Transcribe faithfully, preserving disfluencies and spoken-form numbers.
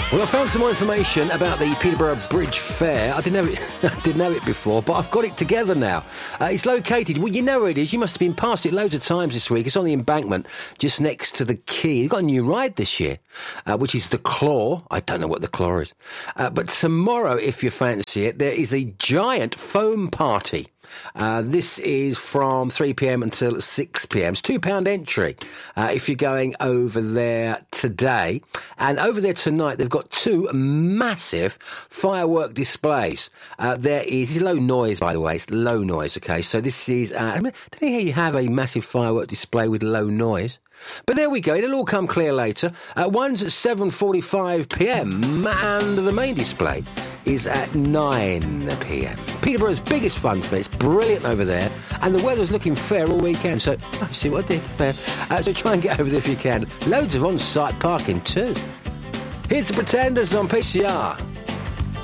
Well, I found some more information about the Peterborough Bridge Fair. I didn't have it, I didn't have it before, but I've got it together now. Uh, it's located, well, you know where it is. You must have been past it loads of times this week. It's on the embankment, just next to the quay. They've got a new ride this year, uh, which is the Claw. I don't know what the Claw is. Uh, but tomorrow, if you fancy it, there is a giant foam party. Uh, this is from three p.m. until six p.m. It's two pounds entry uh, if you're going over there today. And over there tonight, they've got two massive firework displays. Uh, there is, it's low noise, by the way. It's low noise, okay? So this is, uh, I don't know how you have a massive firework display with low noise. But there we go. It'll all come clear later. Uh, one's at seven forty-five p.m. and the main display is at nine p.m. Peterborough's biggest fun fair. It's brilliant over there. And the weather's looking fair all weekend. So, oh, see what I did? Fair. Uh, so try and get over there if you can. Loads of on-site parking too. Here's the Pretenders on P C R.